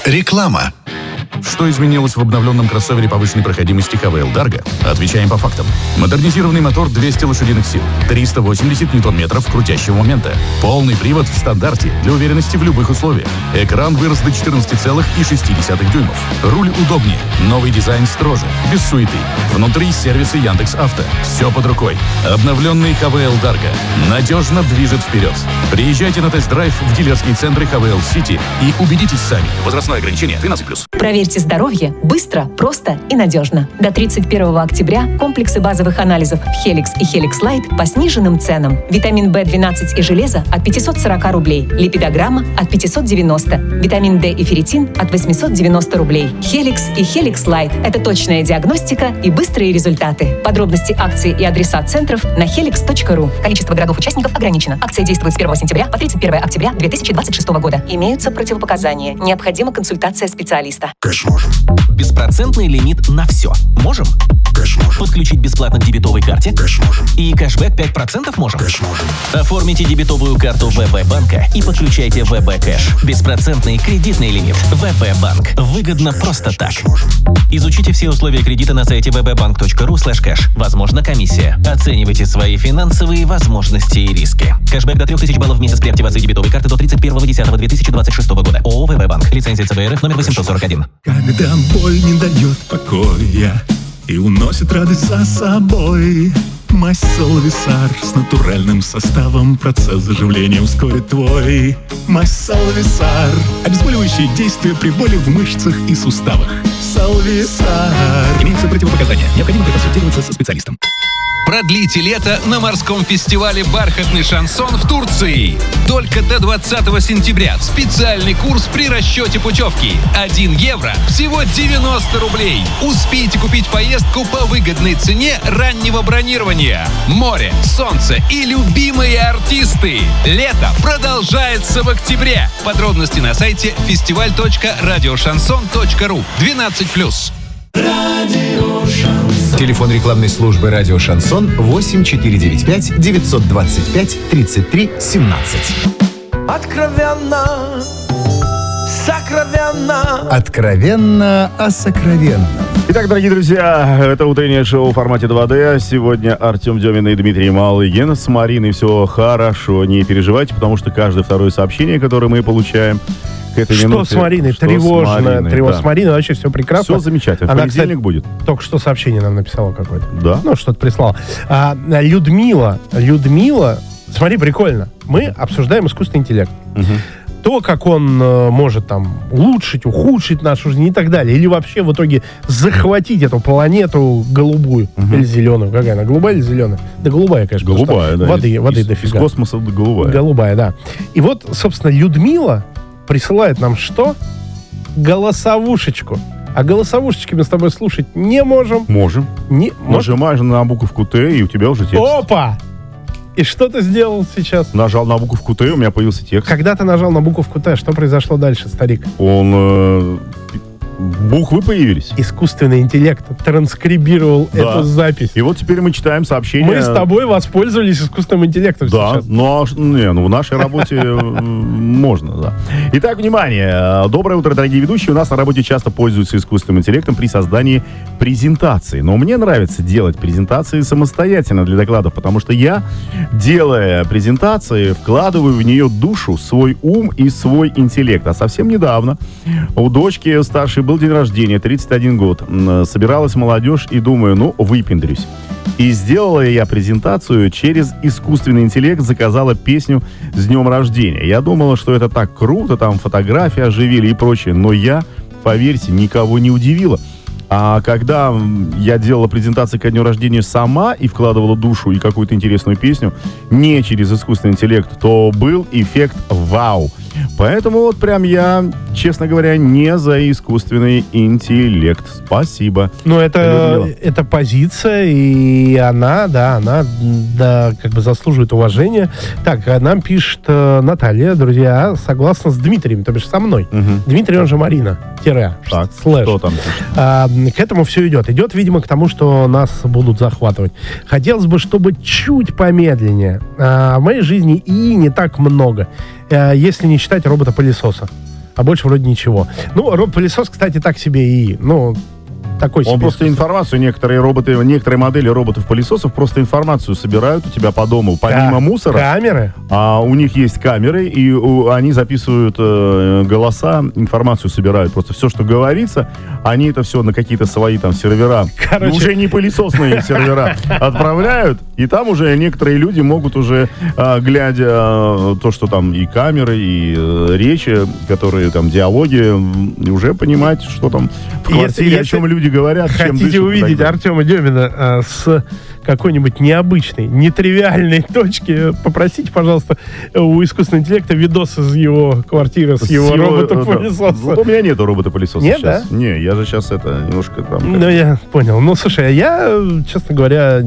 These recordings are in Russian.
Реклама. Что изменилось в обновленном кроссовере повышенной проходимости ХВЛ Дарго? Отвечаем по фактам. Модернизированный мотор 200 лошадиных сил, 380 ньютон-метров крутящего момента, полный привод в стандарте для уверенности в любых условиях. Экран вырос до 14,6 дюймов. Руль удобнее, новый дизайн строже, без суеты. Внутри сервисы Яндекс.Авто. Все под рукой. Обновленный ХВЛ Дарго надежно движет вперед. Приезжайте на тест-драйв в дилерские центры ХВЛ Сити и убедитесь сами. Возрастное ограничение 13+. Проверьте здоровье быстро, просто и надежно. До 31 октября комплексы базовых анализов Helix и Helix Light по сниженным ценам. Витамин В12 и железо от 540 рублей. Липидограмма от 590. Витамин D и ферритин от 890 рублей. Helix и Helix Light – это точная диагностика и быстрые результаты. Подробности акции и адреса центров на helix.ru. Количество городов-участников ограничено. Акция действует с 1 сентября по 31 октября 2026 года. Имеются противопоказания. Необходима консультация специалиста. Кэш можем. Беспроцентный лимит на все. Можем? Кэш можем. Подключить бесплатно к дебетовой карте? Кэш можем. И кэшбэк 5% можем? Кэш можем. Оформите дебетовую карту ВБ банка и подключайте ВБ Кэш. Беспроцентный кредитный лимит. ВБ банк. Выгодно просто так. Изучите все условия кредита на сайте wbbank.ru/кэш. Возможно, комиссия. Оценивайте свои финансовые возможности и риски. Кэшбэк до 3000 баллов в месяц при активации дебетовой карты до 31.10.2026 года. ООО ВБ банк. Лицензия ЦБРФ номер 841. Когда боль не дает покоя и уносит радость за собой, мазь Солвисар с натуральным составом процесс заживления ускорит твой. Мазь Солвисар. Обезболивающее действие при боли в мышцах и суставах. Солвисар. Имеются противопоказания. Необходимо проконсультироваться со специалистом. Продлите лето на морском фестивале «Бархатный шансон» в Турции. Только до 20 сентября. Специальный курс при расчете путевки. 1 евро – всего 90 рублей. Успейте купить поездку по выгодной цене раннего бронирования. Море, солнце и любимые артисты. Лето продолжается в октябре. Подробности на сайте festival.radioshanson.ru. 12+. Телефон рекламной службы «Радио Шансон» 8495 925 33 17. Откровенно, сокровенно. Откровенно о сокровенном. Итак, дорогие друзья, это утреннее шоу в формате 2D. Сегодня Артем Демин и Дмитрий Малыгин. С Мариной все хорошо. Не переживайте, потому что каждое второе сообщение, которое мы получаем к этой минуте... Что с Мариной? Тревожно. Да. С Мариной вообще все прекрасно. Все замечательно. Она, Понедельник кстати, будет. Только что сообщение нам написала какое-то. Да? Ну, что-то прислала. Людмила, смотри, прикольно. Мы обсуждаем искусственный интеллект. Угу. То, как он может там улучшить, ухудшить нашу жизнь и так далее. Или вообще в итоге захватить эту планету голубую. Или зеленую. Какая она? Голубая или зеленая? Да голубая, конечно. Голубая, да. Воды дофига. Из космоса до голубая. Голубая, да. И вот, собственно, Людмила присылает нам что? Голосовушечку. А голосовушечки мы с тобой слушать не можем. Можем. Нажимаешь на буковку Т, и у тебя уже текст. Опа! И что ты сделал сейчас? Нажал на буковку Т, у меня появился текст. Когда ты нажал на буковку Т, что произошло дальше, старик? Буквы появились. Искусственный интеллект транскрибировал эту запись. И вот теперь мы читаем сообщения. Мы с тобой воспользовались искусственным интеллектом сейчас. Да, в нашей работе можно, да. Итак, внимание. Доброе утро, дорогие ведущие. У нас на работе часто пользуются искусственным интеллектом при создании презентаций. Но мне нравится делать презентации самостоятельно для докладов, потому что я, делая презентации, вкладываю в нее душу, свой ум и свой интеллект. А совсем недавно у дочки старшей был день рождения, 31 год. Собиралась молодежь и думаю, выпендрюсь. И сделала я презентацию через искусственный интеллект, заказала песню «С днем рождения». Я думала, что это так круто, там фотографии оживили и прочее, но я, поверьте, никого не удивила. А когда я делала презентации ко дню рождения сама и вкладывала душу и какую-то интересную песню, не через искусственный интеллект, то был эффект «Вау!». Поэтому вот прям я, честно говоря, не за искусственный интеллект. Спасибо. Ну, это позиция, и она как бы заслуживает уважения. Так, нам пишет Наталья, друзья, согласно с Дмитрием, то бишь со мной. Дмитрий, он же Марина. Так, слэш. Что там? К этому все идет. Идет, видимо, к тому, что нас будут захватывать. Хотелось бы, чтобы чуть помедленнее. В моей жизни и не так много. Если не считать робота-пылесоса. а больше вроде ничего. Ну, робот-пылесос, кстати, так себе и, ну, такой себе. Он просто информацию, некоторые модели роботов-пылесосов просто информацию собирают у тебя по дому, помимо мусора. Камеры. А у них есть камеры, и они записывают голоса, информацию собирают. Просто все, что говорится, они это все на какие-то свои там сервера, уже не пылесосные сервера, отправляют. И там уже некоторые люди могут уже, глядя то, что там и камеры, и речи, которые там, диалоги, уже понимать, что там в квартире, о чем люди говорят. Хотите увидеть Артема Демина с какой-нибудь необычной, нетривиальной точки, попросите, пожалуйста, у искусственного интеллекта видос из его квартиры с его роботом-пылесосом. Вот у меня нету робота-пылесоса нет, сейчас. Да? Не, я же сейчас немножко там... Ну, я понял. Ну, слушай, я, честно говоря,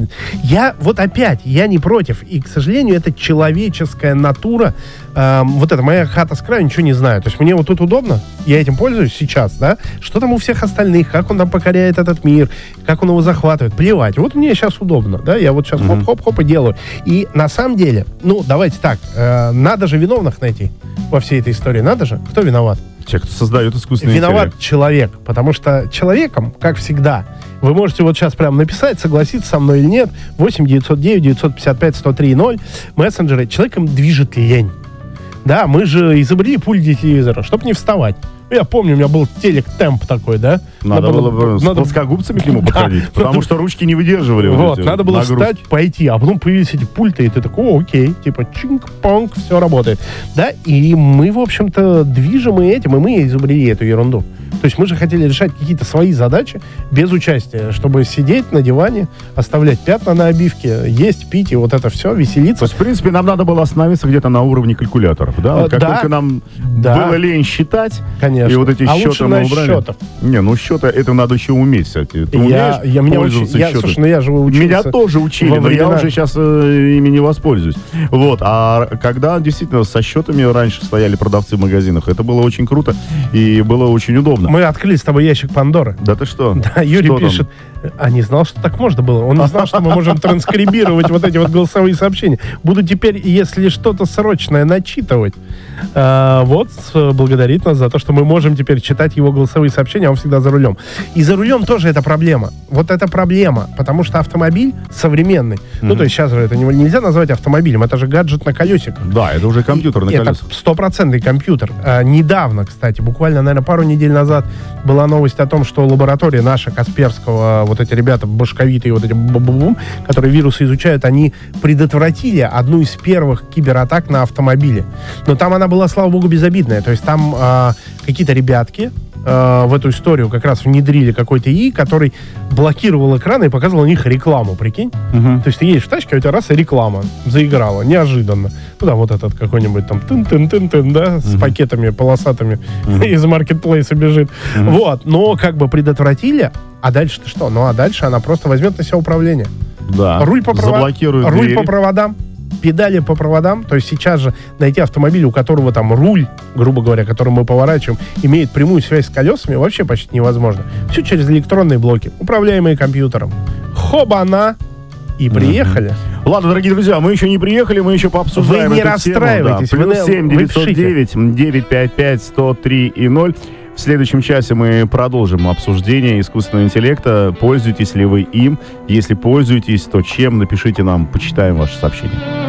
я не против. И, к сожалению, это человеческая натура. Вот это моя хата с краю, ничего не знаю. То есть мне вот тут удобно, я этим пользуюсь сейчас, да? Что там у всех остальных, как он там покоряет этот мир, как он его захватывает, плевать. Вот мне сейчас удобно, да? Я вот сейчас хоп-хоп-хоп и делаю. И на самом деле, ну, давайте так, надо же виновных найти во всей этой истории. Надо же? Кто виноват? Те, кто создает искусственный Виноват интеллект. человек, потому что человеком, как всегда, вы можете вот сейчас прямо написать, согласиться со мной или нет, 8 909 955 103 0, мессенджеры, человеком движет лень. Да, мы же изобрели пульт для телевизора, чтобы не вставать. Я помню, у меня был телек-темп такой, да? Надо было с плоскогубцами к нему подходить, потому что ручки не выдерживали. Вот, надо было встать, пойти, а потом появились эти пульты, и ты такой, окей, типа чинг-понг, все работает. Да, и мы, в общем-то, движем и этим, и мы изобрели эту ерунду. То есть мы же хотели решать какие-то свои задачи без участия, чтобы сидеть на диване, оставлять пятна на обивке, есть, пить и вот это все, веселиться. То есть, в принципе, нам надо было остановиться где-то на уровне калькуляторов, да? Вот как только нам было лень считать, конечно. И вот эти счеты мы убрали. Счетов. Не, ну счеты, это надо еще уметь, кстати. Ты умеешь пользоваться счетами? Слушай, ну я же учился. Меня тоже учили, но я уже сейчас ими не воспользуюсь. Вот, а когда действительно со счетами раньше стояли продавцы в магазинах, это было очень круто и было очень удобно. Мы открыли с тобой ящик Пандоры. Да ты что? Да, Юрий что пишет, а не знал, что так можно было. Он не знал, что мы можем транскрибировать вот эти вот голосовые сообщения. Буду теперь, если что-то срочное, начитывать. Вот, благодарит нас за то, что мы можем теперь читать его голосовые сообщения, а он всегда за рулем. И за рулем тоже это проблема. Вот это проблема, потому что автомобиль современный. Ну, то есть сейчас же это нельзя назвать автомобилем, это же гаджет на колесиках. Да, это уже компьютер на колесах. Это стопроцентный компьютер. Недавно, кстати, буквально, наверное, пару недель назад была новость о том, что лаборатория наша, Касперского, вот эти ребята, башковитые, вот эти бу-бу-бу, которые вирусы изучают, они предотвратили одну из первых кибератак на автомобиле. Но там она была, слава богу, безобидная. То есть там какие-то ребятки в эту историю как раз внедрили какой-то ИИ, который блокировал экраны и показывал на них рекламу, прикинь? То есть ты едешь в тачке, а у тебя раз и реклама заиграла, неожиданно. Ну да, вот этот какой-нибудь там тын-тын-тын-тын, да, с пакетами полосатыми из маркетплейса бежит. Вот, но как бы предотвратили, а дальше-то что? Ну а дальше она просто возьмет на себя управление. Да, Заблокирует руль по проводам, педали по проводам. То есть сейчас же найти автомобиль, у которого там руль, грубо говоря, которым мы поворачиваем, имеет прямую связь с колесами, вообще почти невозможно. Все через электронные блоки, управляемые компьютером. Хоба-на! И приехали. Ладно, дорогие друзья, мы еще не приехали, мы еще пообсуждаем Вы не эту расстраивайтесь. Тему, да. Плюс 7 909 955 103 и 0. В следующем часе мы продолжим обсуждение искусственного интеллекта. Пользуетесь ли вы им? Если пользуетесь, то чем? Напишите нам, почитаем ваши сообщения.